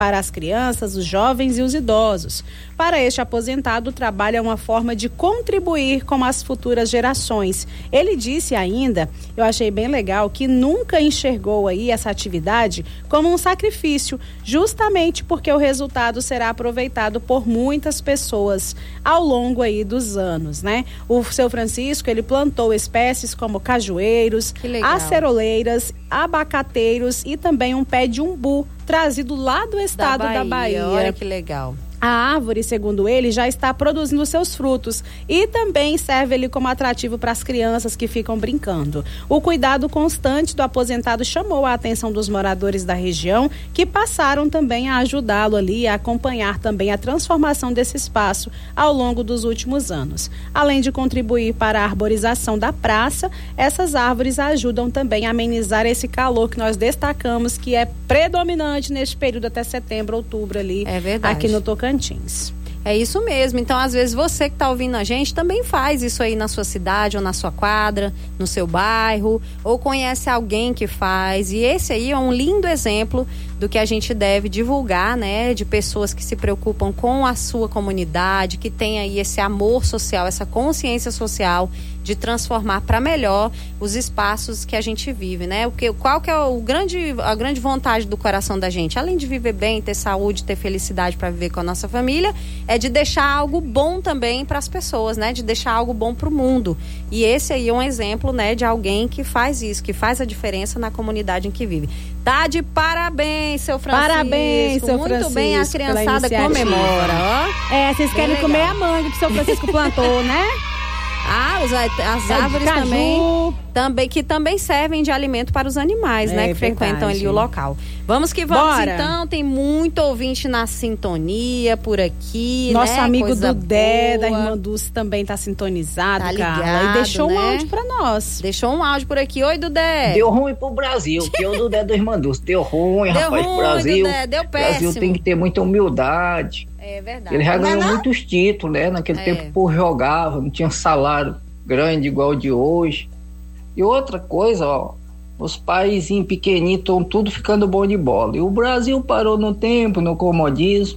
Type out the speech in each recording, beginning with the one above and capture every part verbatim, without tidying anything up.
para as crianças, os jovens e os idosos. Para este aposentado, o trabalho é uma forma de contribuir com as futuras gerações. Ele disse ainda, eu achei bem legal, que nunca enxergou aí essa atividade como um sacrifício, justamente porque o resultado será aproveitado por muitas pessoas ao longo aí dos anos, né? O seu Francisco, ele plantou espécies como cajueiros, aceroleiras, abacateiros e também um pé de umbu, trazido lá do estado da Bahia. Da Bahia. Olha que legal. A árvore, segundo ele, já está produzindo seus frutos e também serve ele como atrativo para as crianças que ficam brincando. O cuidado constante do aposentado chamou a atenção dos moradores da região, que passaram também a ajudá-lo ali, a acompanhar também a transformação desse espaço ao longo dos últimos anos. Além de contribuir para a arborização da praça, essas árvores ajudam também a amenizar esse calor que nós destacamos, que é predominante neste período até setembro, outubro ali, é verdade, aqui no Tocantins. É isso mesmo. Então, às vezes, você que está ouvindo a gente também faz isso aí na sua cidade ou na sua quadra, no seu bairro, ou conhece alguém que faz. E esse aí é um lindo exemplo do que a gente deve divulgar, né? De pessoas que se preocupam com a sua comunidade, que tem aí esse amor social, essa consciência social de transformar para melhor os espaços que a gente vive, né? O que, qual que é o grande, a grande vontade do coração da gente? Além de viver bem, ter saúde, ter felicidade para viver com a nossa família, é de deixar algo bom também para as pessoas, né? De deixar algo bom para o mundo. E esse aí é um exemplo, né? De alguém que faz isso, que faz a diferença na comunidade em que vive. Tá de parabéns, seu Francisco. Parabéns, seu Muito Francisco. Muito bem, a criançada comemora, ó. É, vocês querem bem comer legal. a manga que o seu Francisco plantou, né? Ah, os, as é árvores também, também, que também servem de alimento para os animais, é, né? Que verdade. frequentam ali o local. Vamos que vamos. Bora. Então, tem muito ouvinte na sintonia por aqui, Nosso né? amigo Coisa Dudé, boa. da Irmã Dulce, também tá sintonizado, tá Carla. ligado, e deixou né? um áudio pra nós. Deixou um áudio por aqui. Oi, Dudé. Deu ruim pro Brasil, que é o Dudé da Irmã Dulce. Deu ruim, Deu rapaz, ruim, pro Brasil. Dudé, deu péssimo. O Brasil tem que ter muita humildade. É verdade. Ele já ganhou não, não? muitos títulos, né? Naquele é. tempo o povo jogava, não tinha salário grande igual o de hoje. E outra coisa, ó, os paizinhos pequenininhos estão tudo ficando bom de bola. E o Brasil parou no tempo, no comodismo.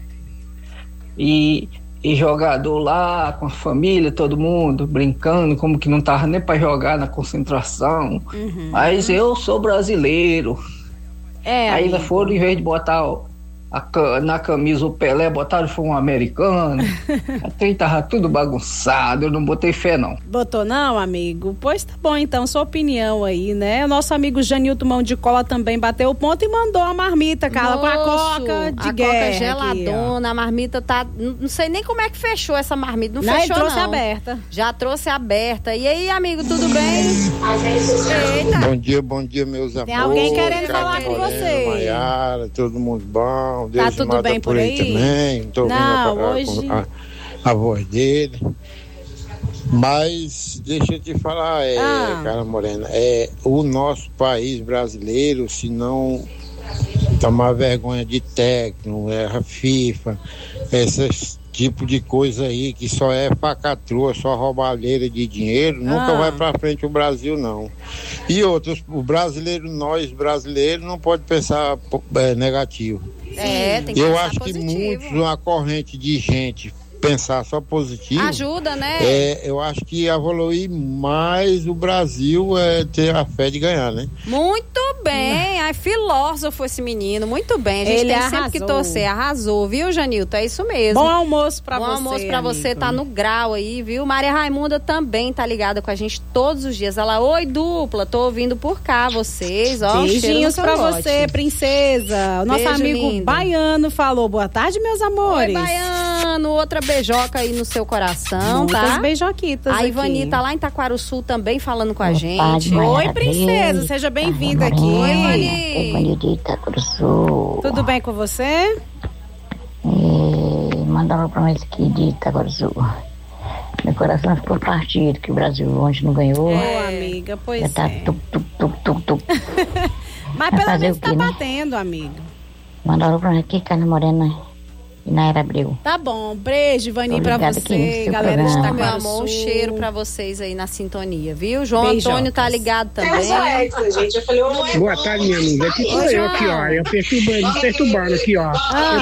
E, e jogador lá, com a família, todo mundo brincando, como que não tava nem para jogar na concentração. Uhum. Mas eu sou brasileiro. É, Aí amigo. foram, em vez de botar o A, na camisa o Pelé, botaram foi um americano. Até tava tudo bagunçado, eu não botei fé não. Botou não, amigo? Pois tá bom então, sua opinião aí, né? O nosso amigo Janilton Mão de Cola também bateu o ponto e mandou a marmita, Carla, com a coca de a guerra. A coca geladona, aqui, a marmita tá, não sei nem como é que fechou essa marmita, não, não fechou trouxe não. aberta. Já trouxe aberta. E aí, amigo, tudo bem? Eita. Bom dia, bom dia, meus amores. Tem alguém querendo Carla falar com Morena, você. Maiara, todo mundo bom. Deus Tá tudo bem por aí? Também. Tô não, ouvindo a, hoje... a, a, a voz dele. Mas deixa eu te falar, é, ah. Carla Morena, é o nosso país brasileiro, se não tomar vergonha de técnico, é a FIFA, esses tipo de coisa aí que só é facatrua, só roubalheira de dinheiro, ah. nunca vai pra frente o Brasil, não. E outros, o brasileiro, nós brasileiros, não pode pensar é, negativo. É, tem que Eu pensar acho positivo. que muitos, uma corrente de gente pensar só positivo ajuda, né? É, eu acho que ia evoluir mais o Brasil é ter a fé de ganhar, né? Muito bem, ai, filósofo esse menino, muito bem. A gente Ele tem arrasou. sempre que torcer, arrasou, viu, Janilton? É isso mesmo. Bom almoço pra Bom você. Bom almoço pra amigo. você, tá no grau aí, viu? Maria Raimunda também tá ligada com a gente todos os dias. Ela, oi, dupla, tô ouvindo por cá vocês, ó. Beijinhos pra você, princesa. O nosso Beijo, amigo lindo. Baiano falou, boa tarde, meus amores. Oi, Baiano, outra beijoca aí no seu coração, muitas tá? beijoquitas A aqui. Ivani tá lá em Taquaruçu também falando com a Boa gente. tarde, Oi, princesa, seja bem-vinda aqui. Oi, Ivani. Ivani de Itaquaruçu. Tudo bem com você? É, mandaram pra nós aqui de Itaquaruçu. Meu coração ficou partido, que o Brasil ontem não ganhou. É, amiga, pois Já tá é. tuc, tuc, tuc, tuc, tuc. Mas Vai pelo fazer menos o tá quê, né? batendo, amiga. Mandaram pra nós aqui, Carla Morena e Naira Abreu. Tá bom, beijo, Ivani, pra Obrigada, você, querido, galera de programa. Meu Itaquaruçu. amor, um cheiro pra vocês aí na sintonia, viu? João Beijocas. Antônio tá ligado também. Boa tarde, minha amiga. Aqui sou Oi, eu aqui, ó. João. Eu perturbando, perturbando aqui, ó. Ah.